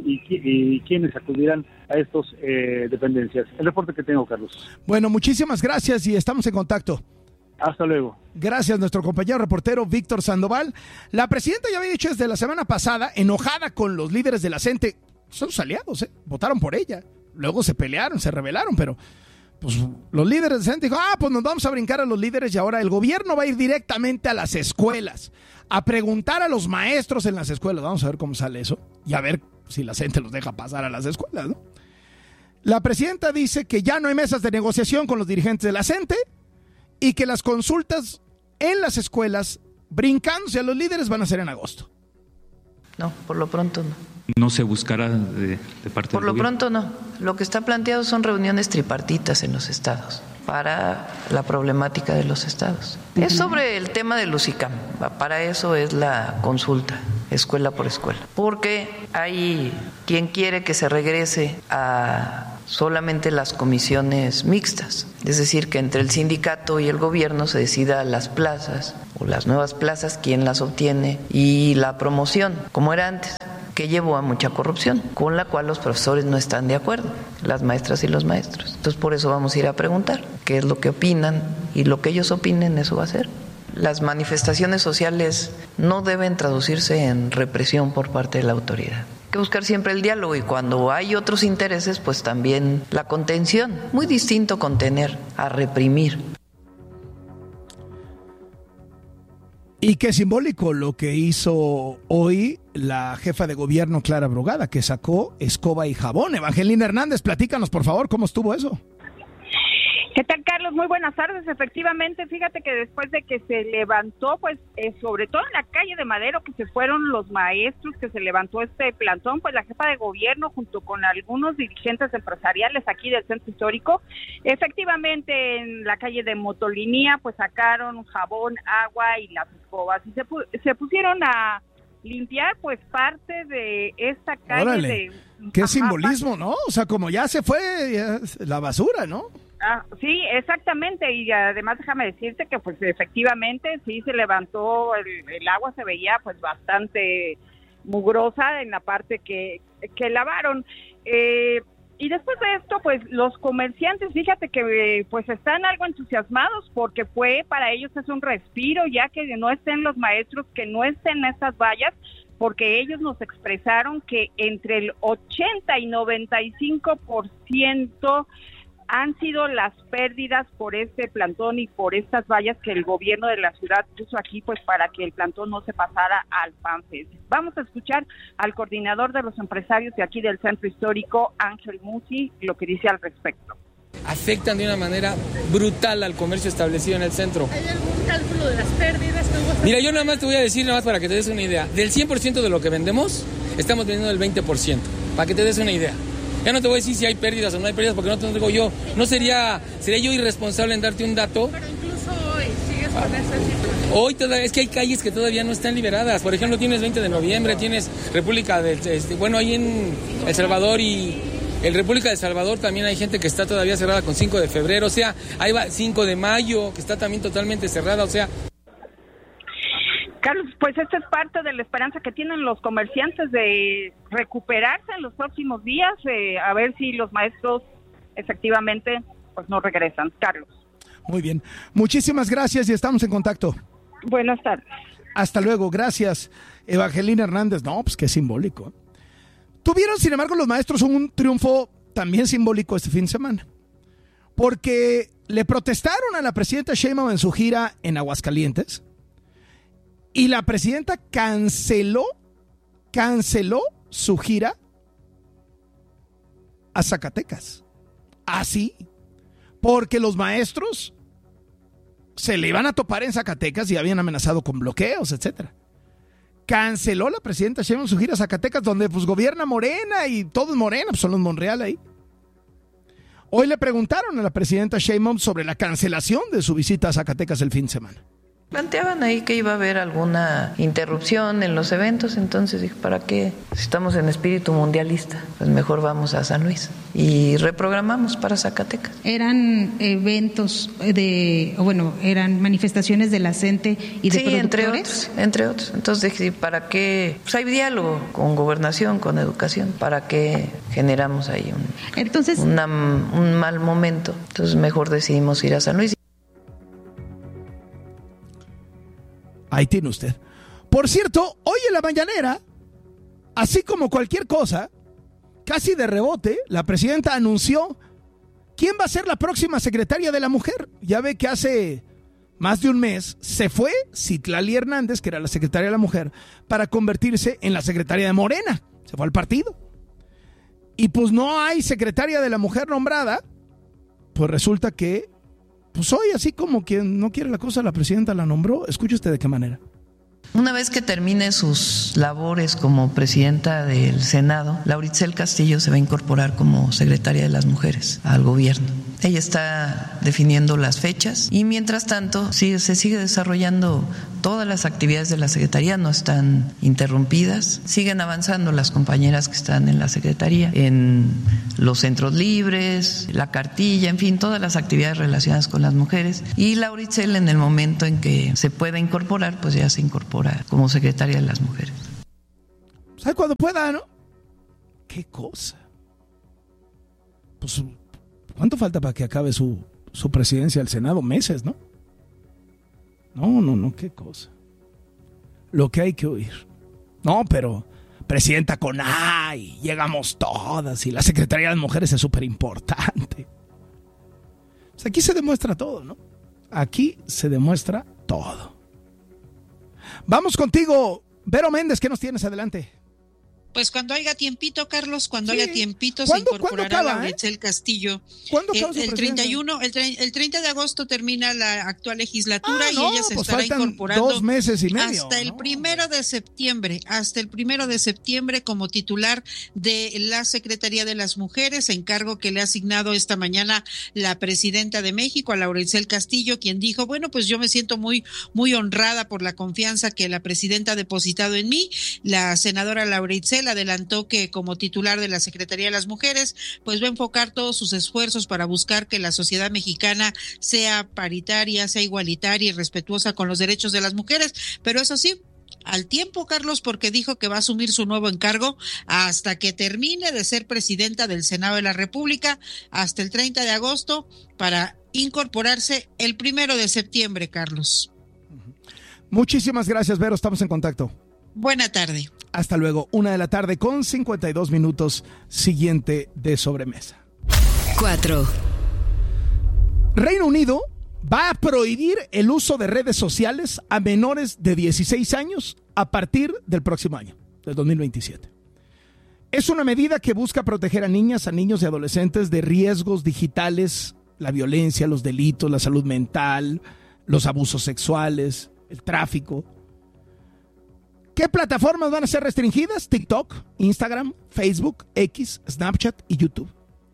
y quiénes acudirán a estas dependencias. El reporte que tengo, Carlos. Bueno, muchísimas gracias y estamos en contacto. Hasta luego. Gracias, nuestro compañero reportero Víctor Sandoval. La presidenta ya había dicho desde la semana pasada, enojada con los líderes de la CENTE, son sus aliados, votaron por ella. Luego se pelearon, se rebelaron, pero pues los líderes de CENTE dijo, pues nos vamos a brincar a los líderes y ahora el gobierno va a ir directamente a las escuelas a preguntar a los maestros en las escuelas. Vamos a ver cómo sale eso y a ver si la CENTE los deja pasar a las escuelas, ¿no? La presidenta dice que ya no hay mesas de negociación con los dirigentes de la CENTE y que las consultas en las escuelas, brincándose a los líderes, van a ser en agosto. No, por lo pronto no. ¿No se buscará de parte Por del lo gobierno? pronto no. Lo que está planteado son reuniones tripartitas en los estados para la problemática de los estados. Es sobre el tema de los ICAM. Para eso es la consulta, escuela por escuela. Porque hay quien quiere que se regrese a solamente las comisiones mixtas. Es decir, que entre el sindicato y el gobierno se decida las plazas o las nuevas plazas, quién las obtiene y la promoción, como era antes, que llevó a mucha corrupción, con la cual los profesores no están de acuerdo, las maestras y los maestros. Entonces, por eso vamos a ir a preguntar qué es lo que opinan y lo que ellos opinen, eso va a ser. Las manifestaciones sociales no deben traducirse en represión por parte de la autoridad. Hay que buscar siempre el diálogo y cuando hay otros intereses, pues también la contención. Muy distinto contener a reprimir. Y qué simbólico lo que hizo hoy la jefa de gobierno Clara Brugada, que sacó escoba y jabón. Evangelina Hernández, platícanos por favor, ¿cómo estuvo eso? ¿Qué tal, Carlos? Muy buenas tardes. Efectivamente, fíjate que después de que se levantó, pues sobre todo en la calle de Madero, que se fueron los maestros, que se levantó este plantón, pues la jefa de gobierno junto con algunos dirigentes empresariales aquí del centro histórico, efectivamente en la calle de Motolinía, pues sacaron jabón, agua y las escobas y se pusieron a limpiar pues parte de esta calle. Órale, qué simbolismo, ¿no? O sea, como ya se fue la basura, ¿no? Sí, exactamente, y además déjame decirte que pues efectivamente sí se levantó, el agua se veía pues bastante mugrosa en la parte que lavaron, y después de esto pues los comerciantes, fíjate que pues están algo entusiasmados porque para ellos es un respiro, ya que no estén los maestros, que no estén estas vallas, porque ellos nos expresaron que entre el 80 y 95% han sido las pérdidas por este plantón y por estas vallas que el gobierno de la ciudad puso aquí pues para que el plantón no se pasara al FanFest. Vamos a escuchar al coordinador de los empresarios de aquí del centro histórico, Ángel Musi, lo que dice al respecto. Afectan de una manera brutal al comercio establecido en el centro. ¿Hay algún cálculo de las pérdidas? Mira, yo nada más te voy a decir, nada más para que te des una idea. Del 100% de lo que vendemos, estamos vendiendo el 20%, para que te des una idea. Ya no te voy a decir si hay pérdidas o no hay pérdidas, porque no te lo digo yo. Sería yo irresponsable en darte un dato. Pero incluso hoy sigues con esa situación. Hoy todavía, es que hay calles que todavía no están liberadas. Por ejemplo, tienes 20 de noviembre, tienes República del... ahí en El Salvador y... En República de El Salvador también hay gente que está todavía cerrada con 5 de febrero, o sea, ahí va 5 de mayo, que está también totalmente cerrada, o sea... Carlos, pues esta es parte de la esperanza que tienen los comerciantes de recuperarse en los próximos días, a ver si los maestros efectivamente pues no regresan. Carlos. Muy bien, muchísimas gracias y estamos en contacto. Buenas tardes. Hasta luego, gracias, Evangelina Hernández. No, pues qué simbólico. Tuvieron, sin embargo, los maestros un triunfo también simbólico este fin de semana, porque le protestaron a la presidenta Sheinbaum en su gira en Aguascalientes. Y la presidenta canceló su gira a Zacatecas. Así, porque los maestros se le iban a topar en Zacatecas y habían amenazado con bloqueos, etcétera. Canceló la presidenta Sheinbaum su gira a Zacatecas, donde pues gobierna Morena y todo es Morena, pues son los Monreal ahí. Hoy le preguntaron a la presidenta Sheinbaum sobre la cancelación de su visita a Zacatecas el fin de semana. Planteaban ahí que iba a haber alguna interrupción en los eventos, entonces dije, ¿para qué? Si estamos en espíritu mundialista, pues mejor vamos a San Luis. Y reprogramamos para Zacatecas. ¿Eran eventos eran manifestaciones de la CENTE y de productores? Entre otros. Entonces dije, ¿para qué? Pues hay diálogo con gobernación, con educación, ¿para qué generamos ahí un mal momento? Entonces mejor decidimos ir a San Luis. Ahí tiene usted. Por cierto, hoy en la mañanera, así como cualquier cosa, casi de rebote, la presidenta anunció ¿Quién va a ser la próxima secretaria de la mujer? Ya ve que hace más de un mes se fue Citlali Hernández, que era la secretaria de la mujer, para convertirse en la secretaria de Morena. Se fue al partido. Y pues no hay secretaria de la mujer nombrada. Pues resulta que, pues hoy, así como quien no quiere la cosa, la presidenta la nombró. Escuche usted de qué manera. Una vez que termine sus labores como presidenta del Senado, Laura Itzel Castillo se va a incorporar como secretaria de las mujeres al gobierno. Ella está definiendo las fechas y mientras tanto se sigue desarrollando todas las actividades de la Secretaría, no están interrumpidas. Siguen avanzando las compañeras que están en la Secretaría, en los centros libres, la cartilla, en fin, todas las actividades relacionadas con las mujeres. Y Laura Itzel, en el momento en que se pueda incorporar, pues ya se incorpora como secretaria de las mujeres. ¿Sabe cuando pueda, no? ¿Qué cosa? Pues, ¿cuánto falta para que acabe su presidencia del Senado? Meses, ¿no? No, qué cosa. Lo que hay que oír. No, pero presidenta con A y llegamos todas y la Secretaría de las Mujeres es súper importante. Pues aquí se demuestra todo, ¿no? Aquí se demuestra todo. Vamos contigo, Vero Méndez, ¿qué nos tienes? Adelante. Pues cuando haya tiempito, Carlos, cuando haya tiempito se incorporará Laura Itzel Castillo. ¿Cuándo acaba su el 31, el 30 de agosto termina la actual legislatura y ella se estará incorporando 2 meses y medio, hasta el 1 de septiembre como titular de la Secretaría de las Mujeres, encargo que le ha asignado esta mañana la presidenta de México, a Laura Itzel Castillo, quien dijo, bueno, pues yo me siento muy, muy honrada por la confianza que la presidenta ha depositado en mí. La senadora Laura Itzel adelantó que como titular de la Secretaría de las Mujeres, pues va a enfocar todos sus esfuerzos para buscar que la sociedad mexicana sea paritaria, sea igualitaria y respetuosa con los derechos de las mujeres, pero eso sí, al tiempo, Carlos, porque dijo que va a asumir su nuevo encargo hasta que termine de ser presidenta del Senado de la República, hasta el 30 de agosto, para incorporarse el 1 de septiembre, Carlos. Muchísimas gracias, Vero, estamos en contacto. Buena tarde. Hasta luego, 1:00 p.m. con 52 minutos, siguiente de sobremesa. 4. Reino Unido va a prohibir el uso de redes sociales a menores de 16 años a partir del próximo año, del 2027. Es una medida que busca proteger a niñas, a niños y adolescentes de riesgos digitales, la violencia, los delitos, la salud mental, los abusos sexuales, el tráfico. ¿Qué plataformas van a ser restringidas? TikTok, Instagram, Facebook, X, Snapchat y YouTube.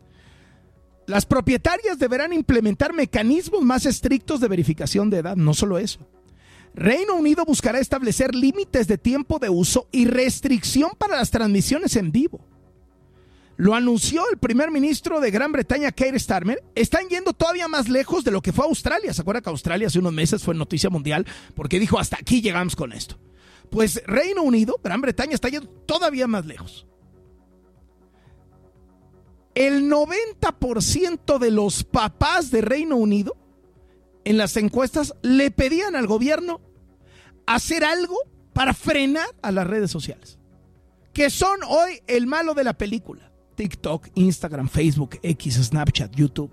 Las propietarias deberán implementar mecanismos más estrictos de verificación de edad. No solo eso. Reino Unido buscará establecer límites de tiempo de uso y restricción para las transmisiones en vivo. Lo anunció el primer ministro de Gran Bretaña, Keir Starmer. Están yendo todavía más lejos de lo que fue Australia. ¿Se acuerda que Australia hace unos meses fue noticia mundial? Porque dijo, hasta aquí llegamos con esto. Pues Reino Unido, Gran Bretaña, está yendo todavía más lejos. El 90% de los papás de Reino Unido en las encuestas le pedían al gobierno hacer algo para frenar a las redes sociales, que son hoy el malo de la película. TikTok, Instagram, Facebook, X, Snapchat, YouTube.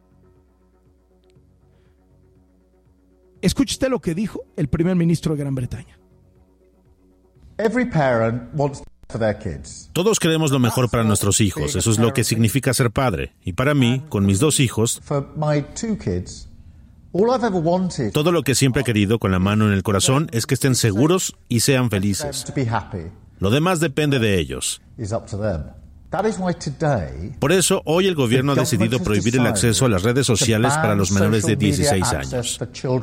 Escuche usted lo que dijo el primer ministro de Gran Bretaña. Todos queremos lo mejor para nuestros hijos, eso es lo que significa ser padre. Y para mí, con mis 2 hijos, todo lo que siempre he querido con la mano en el corazón es que estén seguros y sean felices. Lo demás depende de ellos. Por eso, hoy el gobierno ha decidido prohibir el acceso a las redes sociales para los menores de 16 años.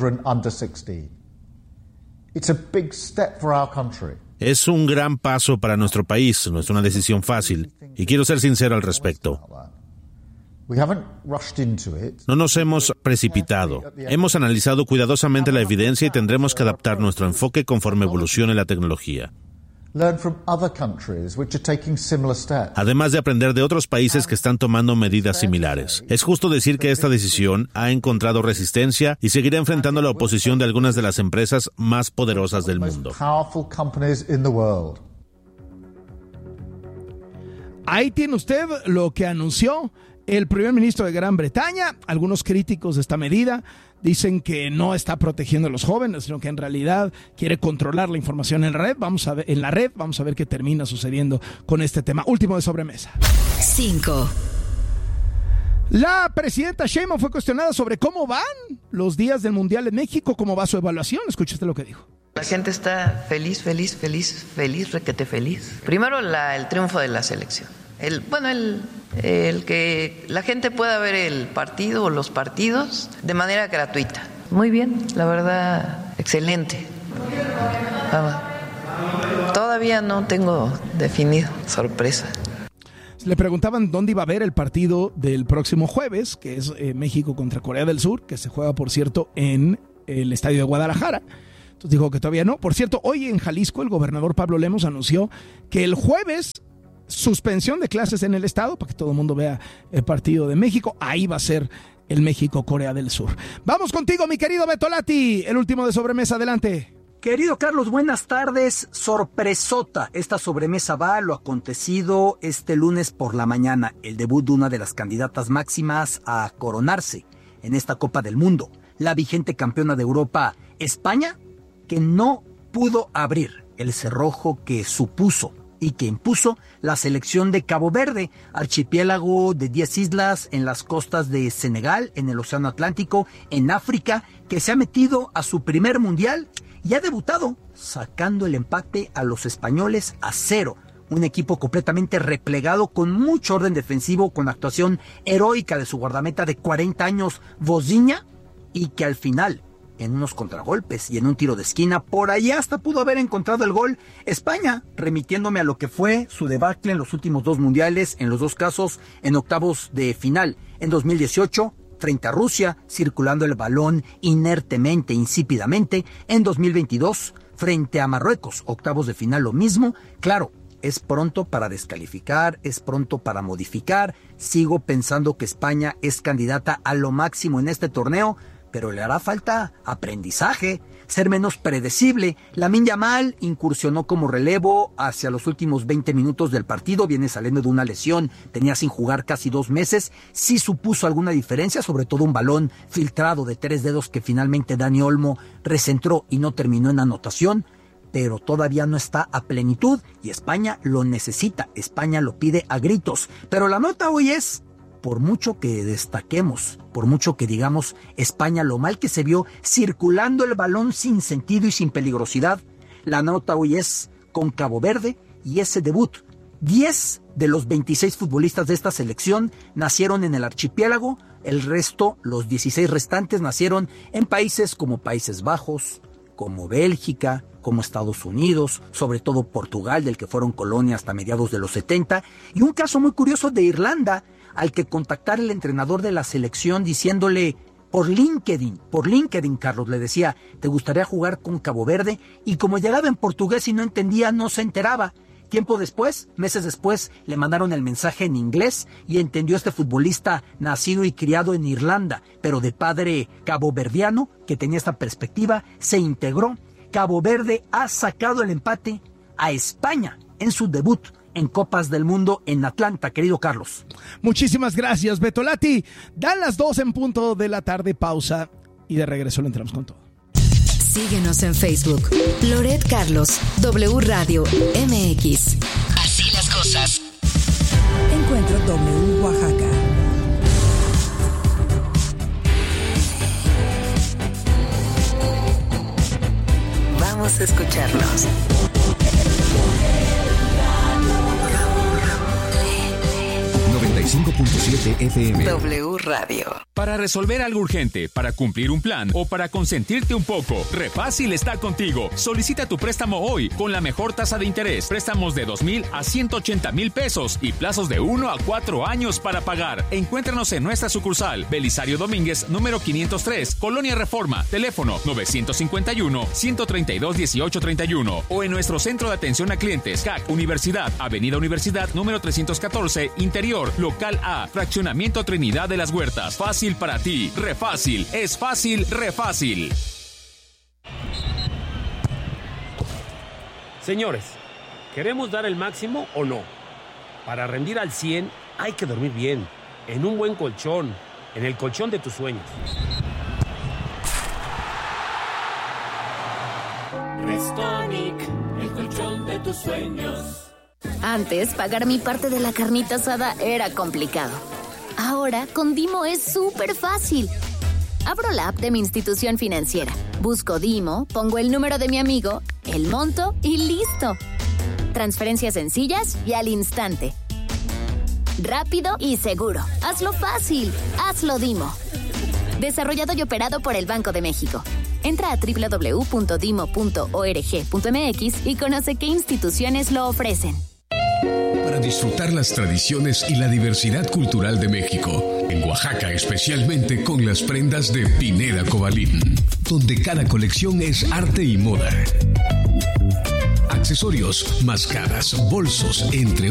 Es un gran paso para nuestro país, no es una decisión fácil, y quiero ser sincero al respecto. No nos hemos precipitado. Hemos analizado cuidadosamente la evidencia y tendremos que adaptar nuestro enfoque conforme evolucione la tecnología. Además de aprender de otros países que están tomando medidas similares. Es justo decir que esta decisión ha encontrado resistencia y seguirá enfrentando la oposición de algunas de las empresas más poderosas del mundo. Ahí tiene usted lo que anunció el primer ministro de Gran Bretaña. Algunos críticos de esta medida dicen que no está protegiendo a los jóvenes, sino que en realidad quiere controlar la información en la red. Vamos a ver qué termina sucediendo con este tema. Último de sobremesa. 5. La presidenta Sheinbaum fue cuestionada sobre cómo van los días del Mundial en México, cómo va su evaluación. Escuchaste lo que dijo. La gente está feliz, requete feliz. Primero el triunfo de la selección. El que la gente pueda ver el partido o los partidos de manera gratuita. Muy bien, la verdad, excelente. Vamos. Todavía no tengo definido, sorpresa. Le preguntaban dónde iba a ver el partido del próximo jueves, que es México contra Corea del Sur, que se juega, por cierto, en el estadio de Guadalajara. Entonces dijo que todavía no. Por cierto, hoy en Jalisco el gobernador Pablo Lemos anunció que el jueves suspensión de clases en el estado para que todo el mundo vea el partido de México. Ahí va a ser el México-Corea del Sur. Vamos contigo, mi querido Betolati, el último de sobremesa. Adelante. Querido Carlos, buenas tardes. Sorpresota. Esta sobremesa va a lo acontecido este lunes por la mañana, el debut de una de las candidatas máximas a coronarse en esta Copa del Mundo, la vigente campeona de Europa, España, que no pudo abrir el cerrojo que supuso y que impuso la selección de Cabo Verde, archipiélago de 10 islas en las costas de Senegal, en el Océano Atlántico, en África, que se ha metido a su primer mundial y ha debutado sacando el empate a los españoles a 0. Un equipo completamente replegado, con mucho orden defensivo, con actuación heroica de su guardameta de 40 años, Vozinha, y que al final, en unos contragolpes y en un tiro de esquina, por ahí hasta pudo haber encontrado el gol. España, remitiéndome a lo que fue su debacle en los últimos 2 mundiales, en los 2 casos en octavos de final. En 2018, frente a Rusia, circulando el balón inertemente, insípidamente. En 2022, frente a Marruecos, octavos de final, lo mismo. Claro, es pronto para descalificar, es pronto para modificar. Sigo pensando que España es candidata a lo máximo en este torneo, pero le hará falta aprendizaje, ser menos predecible. Lamine Yamal incursionó como relevo hacia los últimos 20 minutos del partido, viene saliendo de una lesión, tenía sin jugar casi 2 meses, sí supuso alguna diferencia, sobre todo un balón filtrado de 3 dedos que finalmente Dani Olmo recentró y no terminó en anotación, pero todavía no está a plenitud y España lo necesita, España lo pide a gritos. Pero la nota hoy es: por mucho que destaquemos, por mucho que digamos España lo mal que se vio circulando el balón sin sentido y sin peligrosidad, la nota hoy es con Cabo Verde y ese debut. 10 de los 26 futbolistas de esta selección nacieron en el archipiélago, el resto, los 16 restantes, nacieron en países como Países Bajos, como Bélgica, como Estados Unidos, sobre todo Portugal, del que fueron colonia hasta mediados de los 70, y un caso muy curioso de Irlanda, al que contactar el entrenador de la selección diciéndole por LinkedIn, Carlos, le decía, ¿te gustaría jugar con Cabo Verde? Y como llegaba en portugués y no entendía, no se enteraba. Tiempo después, meses después, le mandaron el mensaje en inglés y entendió este futbolista nacido y criado en Irlanda, pero de padre caboverdiano, que tenía esta perspectiva, se integró. Cabo Verde ha sacado el empate a España en su debut en Copas del Mundo en Atlanta, querido Carlos. Muchísimas gracias, Betolati. Dan las 2 en punto de la tarde, pausa y de regreso le entramos con todo. Síguenos en Facebook, Loret Carlos, W Radio MX. Así las cosas. Encuentro W Oaxaca. Vamos a escucharnos. 95.7 FM. W Radio. Para resolver algo urgente, para cumplir un plan o para consentirte un poco, Refácil está contigo. Solicita tu préstamo hoy con la mejor tasa de interés. Préstamos de 2,000 a 180,000 pesos y plazos de 1 a 4 años para pagar. Encuéntranos en nuestra sucursal, Belisario Domínguez, número 503, Colonia Reforma, teléfono 951-132-1831 o en nuestro centro de atención a clientes, CAC Universidad, Avenida Universidad, número 314, Interior, Local A, Fraccionamiento Trinidad de las Huertas. Fácil para ti. Refácil. Es fácil, Refácil. Señores, ¿queremos dar el máximo o no? Para rendir al 100 hay que dormir bien. en un buen colchón, en el colchón de tus sueños. Restonic, el colchón de tus sueños. Antes, pagar mi parte de la carnita asada era complicado. Ahora, con Dimo es súper fácil. Abro la app de mi institución financiera, busco Dimo, pongo el número de mi amigo, el monto y listo. Transferencias sencillas y al instante. Rápido y seguro. Hazlo fácil. Hazlo Dimo. Desarrollado y operado por el Banco de México. Entra a www.dimo.org.mx y conoce qué instituciones lo ofrecen. Para disfrutar las tradiciones y la diversidad cultural de México, en Oaxaca especialmente con las prendas de Pineda Cobalín, donde cada colección es arte y moda. Accesorios, máscaras, bolsos, entre